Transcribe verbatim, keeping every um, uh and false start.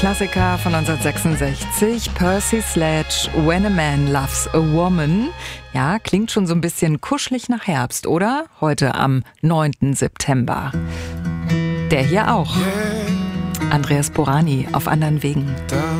Klassiker von neunzehnhundertsechsundsechzig, Percy Sledge, When a Man Loves a Woman. Ja, klingt schon so ein bisschen kuschelig nach Herbst, oder? Heute am neunten September. Der hier auch. Andreas Borani, Auf anderen Wegen.